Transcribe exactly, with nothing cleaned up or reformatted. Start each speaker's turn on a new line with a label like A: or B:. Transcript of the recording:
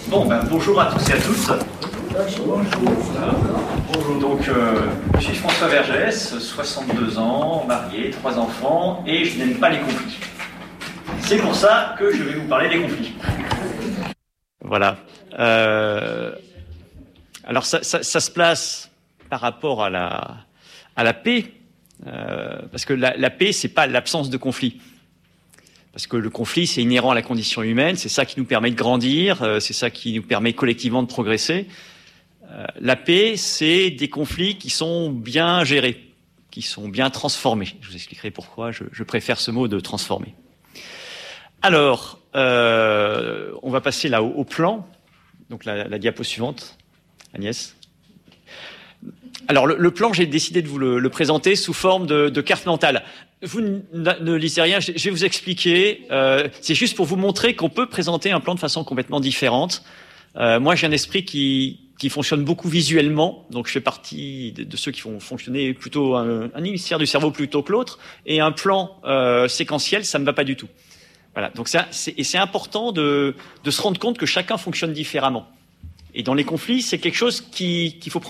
A: Bon, ben, bonjour à tous et à toutes. Bonjour. Bonjour. Donc, euh, je suis François Vergès, soixante-deux ans, marié, trois enfants, et je n'aime pas les conflits. C'est pour ça que je vais vous parler des conflits. Voilà. Euh, alors, ça, ça, ça se place par rapport à la, à la paix, euh, parce que la, la paix, c'est pas l'absence de conflit. Parce que le conflit, c'est inhérent à la condition humaine, c'est ça qui nous permet de grandir, euh, c'est ça qui nous permet collectivement de progresser. Euh, la paix, c'est des conflits qui sont bien gérés, qui sont bien transformés. Je vous expliquerai pourquoi je, je préfère ce mot de transformer. Alors, euh, on va passer là au, au plan. Donc la, la diapo suivante, Agnès. Alors le, le plan, j'ai décidé de vous le, le présenter sous forme de, de carte mentale. Vous ne, ne lisez rien, je, je vais vous expliquer. Euh, c'est juste pour vous montrer qu'on peut présenter un plan de façon complètement différente. Euh, moi, j'ai un esprit qui, qui fonctionne beaucoup visuellement, donc je fais partie de, de ceux qui font fonctionner plutôt un, un hémisphère du cerveau plutôt que l'autre. Et un plan euh, séquentiel, ça ne me va pas du tout. Voilà. Donc ça, c'est, et c'est important de, de se rendre compte que chacun fonctionne différemment. Et dans les conflits, c'est quelque chose qui, qu'il faut prendre